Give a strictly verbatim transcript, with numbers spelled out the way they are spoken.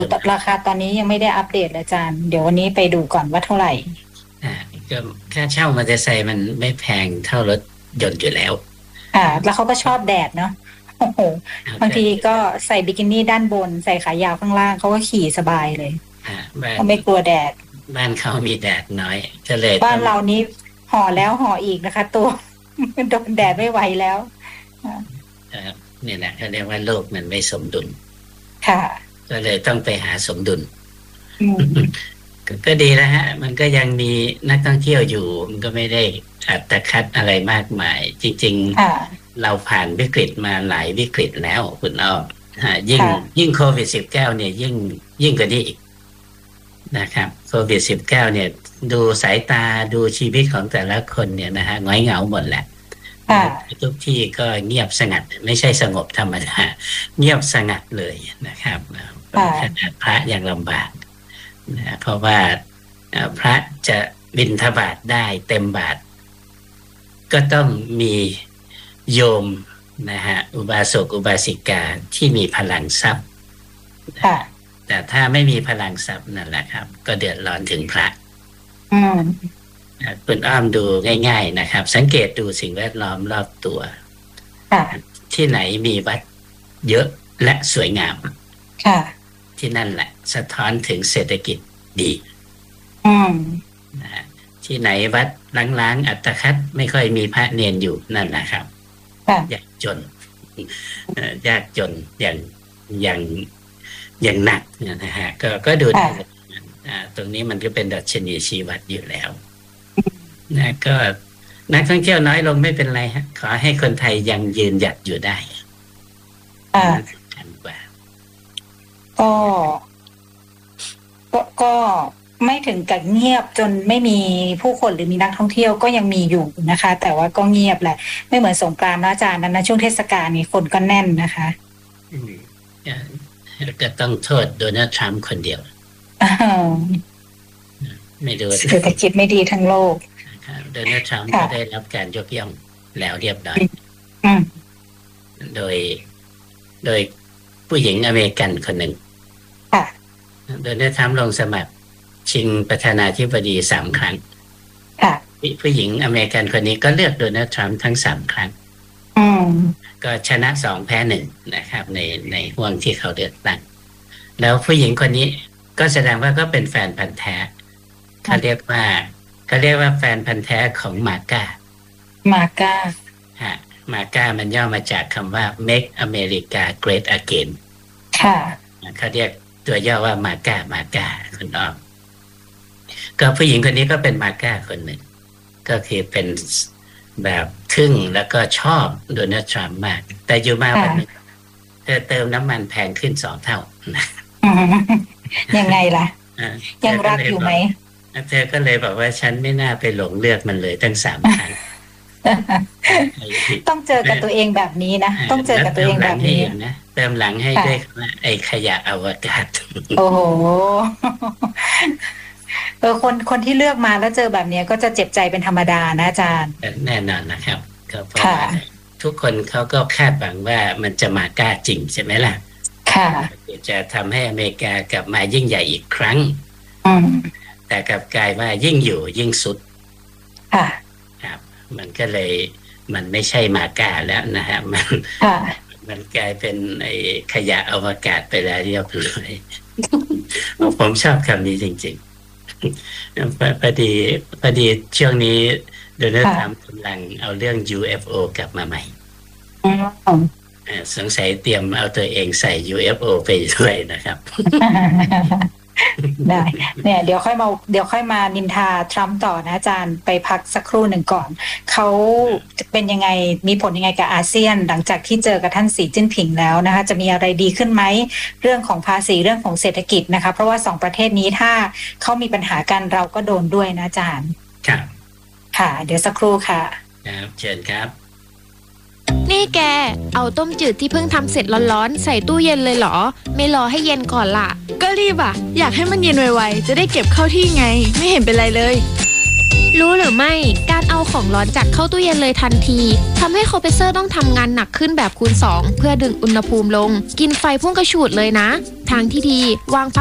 ราคาตอนนี้ยังไม่ได้อัปเดตอาจารย์เดี๋ยววันนี้ไปดูก่อนว่าเท่าไหร่อ่าก็ค่าเช่ามอเตอร์ไซค์มันไม่แพงเท่ารถยนต์อยู่แล้วอ่าแล้วเขาก็ชอบแดดเนาะโอ้โหบางทีก็ใส่บิกินี่ด้านบนใส่ขายาวข้างล่างเขาก็ขี่สบายเลยอ่าบ้านเขาไม่กลัวแดดบ้านเขามีแดดน้อยก็เลยบ้านเรานี้ห่อแล้วห่ออีกนะคะตัวโดนแดดไม่ไหวแล้วอ่านี่แหละเขาเรียกว่าโลกมันไม่สมดุลค่ะก็เลยต้องไปหาสมดุลก็ดีแล้วฮะมันก็ยังมีนักท่องเที่ยวอยู่มันก็ไม่ได้อัตคัดอะไรมากมายจริงๆเราผ่านวิกฤตมาหลายวิกฤตแล้วคุณอ้อยิ่งยิ่งโควิดสิบเก้าเนี่ยยิ่งยิ่งกว่านี้อีกนะครับโควิดสิบเก้าเนี่ยดูสายตาดูชีวิตของแต่ละคนเนี่ยนะฮะง้อยเหงาหมดแหละทุกที่ก็เงียบสงัดไม่ใช่สงบธรรมดาเงียบสงัดเลยนะครับขนาดพระยังลำบากนะเพราะว่าพระจะบิณฑบาตได้เต็มบาทก็ต้องมีโยมนะฮะอุบาสกอุบาสิกาที่มีพลังทรัพย์แต่ถ้าไม่มีพลังทรัพย์นั่นแหละครับก็เดือดร้อนถึงพระคุณอ้อมดูง่ายๆนะครับสังเกตดูสิ่งแวดล้อมรอบตัวที่ไหนมีวัดเยอะและสวยงามที่นั่นแหละสะท้อนถึงเศรษฐกิจดีนะที่ไหนวัดล้างๆอัตคัดไม่ค่อยมีพระเนนอยู่นั่นแหละครับยากจนยากจนอย่างอย่างอย่างหนักนะฮะก็ก็ดูได้ตรงนี้มันก็เป็นดัชนีชี้วัดอยู่แล้วนะก็นักท่องเที่ยวน้อยลงไม่เป็นไรฮะขอให้คนไทยยังยืนหยัดอยู่ได้อ่าก็ก็ก็ไม่ถึงกับเงียบจนไม่มีผู้คนหรือมีนักท่องเที่ยวก็ยังมีอยู่นะคะแต่ว่าก็เงียบแหละไม่เหมือนสงกรานต์นะอาจารย์นั้นนะช่วงเทศกาลนี่คนก็แน่นนะคะอืมก็ต้องโทษโดนัลด์ทรัมป์คนเดียวไม่ดูเศรษฐกิจไม่ดีทั้งโลกโดนัลด์ทรัมป์ก็ได้รับการยกย่องแล้วเรียบร้อยโดยโดยผู้หญิงอเมริกันคนหนึ่งโดนัลด์ทรัมป์ลงสมัครชิงประธานาธิบดีสามครั้งผู้หญิงอเมริกันคนนี้ก็เลือกโดนัลด์ทรัมป์ทั้งสามครั้งก็ชนะสองแพ้หนึ่งนะครับในในห่วงที่เขาเลือกตั้งแล้วผู้หญิงคนนี้ก็แสดงว่าก็เป็นแฟนพันธุ์แท้เขาเรียกว่าเขาเรียกว่าแฟนพันธุ์แท้ของมาก้ามาก้าฮะมาก้ามันย่อมาจากคำว่า Make America Great Again ค่ะเขาเรียกตัวย่อว่ามาก้ามาก้าคุณอ้อมก็ผู้หญิงคนนี้ก็เป็นมาก้าคนหนึ่งก็คือเป็นแบบทึ่งแล้วก็ชอบโดนัลด์ทรัมป์มากแต่อยู่มาวันนึงเธอเติมน้ำมันแพงขึ้นสองเท่านะยังไงล่ะยังรักอยู่ไหมเธอก็เลยบอกว่าฉันไม่น่าไปหลงเลือกมันเลยตั้งสามครั้งต้องเจอกับตัวเองแบบนี้นะต้องเจอกับตัวเองแบบนี้นะเติมหลังให้ด้วยไอ้ขยะอวกาศโอ้โหเออคนคนที่เลือกมาแล้วเจอแบบนี้ก็จะเจ็บใจเป็นธรรมดานะอาจารย์แน่นอนนะครับก็เพราะว่าทุกคนเขาก็คาดหวังว่ามันจะมากล้าจริงใช่ไหมล่ะค่ะจะทำให้อเมริกากลับมายิ่งใหญ่อีกครั้งแต่กลับกลายว่ายิ่งอยู่ยิ่งสุดค่ะครับมันก็เลยมันไม่ใช่มากล้าแล้วนะฮะมันมันกลายเป็นไอ้ขยะอวกาศไปแล้วเรียบร้อยผมชอบคำนี้จริงๆพอดีพอดีช่วงนี้โดนัลด์ทรัมป์กำลังเอาเรื่อง ยู เอฟ โอ กลับมาใหม่สงสัยเตรียมเอาตัวเองใส่ ยู เอฟ โอ ไปด้วยนะครับได้เนี่ยเดี๋ยวค่อยมาเดี๋ยวค่อยมานินทาทรัมป์ต่อนะอาจารย์ไปพักสักครู่หนึ่งก่อนเขาจะเป็นยังไงมีผลยังไงกับอาเซียนหลังจากที่เจอกับท่านสีจิ้นผิงแล้วนะคะจะมีอะไรดีขึ้นไหมเรื่องของภาษีเรื่องของเศรษฐกิจนะคะเพราะว่าสองประเทศนี้ถ้าเขามีปัญหากันเราก็โดนด้วยนะอาจารย์ครับค่ะเดี๋ยวสักครู่ค่ะครับเชิญครับนี่แกเอาต้มจืดที่เพิ่งทำเสร็จร้อนๆใส่ตู้เย็นเลยเหรอไม่รอให้เย็นก่อนล่ะก็รีบอ่ะอยากให้มันเย็นไวๆจะได้เก็บเข้าที่ไงไม่เห็นเป็นไรเลยรู้หรือไม่การเอาของร้อนจัดเข้าตู้เย็นเลยทันทีทำให้คอมเพรสเซอร์ต้องทำงานหนักขึ้นแบบคูณสองเพื่อดึงอุณหภูมิลงกินไฟพุ่งกระฉูดเลยนะแถทางที่ดีวาง